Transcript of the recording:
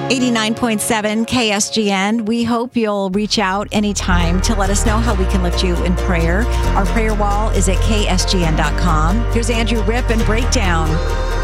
89.7 KSGN. We hope you'll reach out anytime to let us know how we can lift you in prayer. Our prayer wall is at ksgn.com. Here's Andrew Ripp and Breakdown.